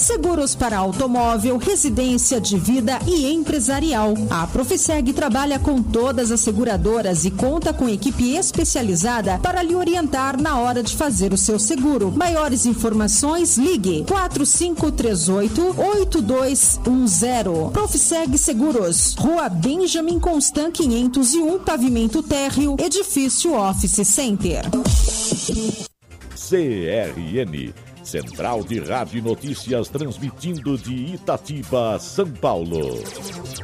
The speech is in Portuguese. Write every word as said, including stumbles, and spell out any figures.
seguros para automóvel, residência, de vida e empresarial. A Profiseg trabalha com todas as seguradoras e conta com equipe especializada para lhe orientar na hora de fazer o seu seguro. Maiores informações, ligue quatro cinco três oito, oito dois um zero. Profiseg Seguros, Rua Benjamin Constant quinhentos e um, pavimento térreo, edifício Office Center. C R N, Central de Rádio Notícias, transmitindo de Itatiba, São Paulo.